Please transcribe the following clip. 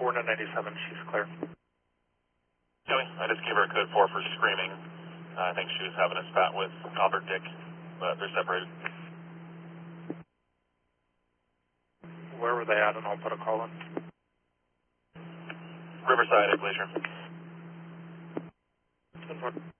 4 to 97, she's clear. Joey, I just gave her a code 4 for screaming. I think she was having a spat with Albert Dick, but they're separated. Where were they at, and I'll put a call in? Riverside at Glacier. 10-4.